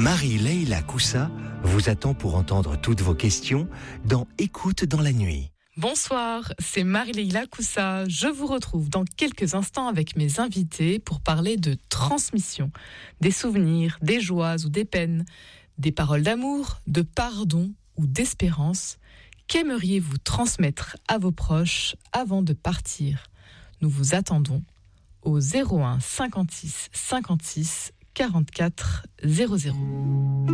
Marie-Leila Coussa vous attend pour entendre toutes vos questions dans Écoute dans la nuit. Bonsoir, c'est Marie-Leila Coussa. Je vous retrouve dans quelques instants avec mes invités pour parler de transmission, des souvenirs, des joies ou des peines, des paroles d'amour, de pardon ou d'espérance. Qu'aimeriez-vous transmettre à vos proches avant de partir ? Nous vous attendons au 01 56 56 44 00.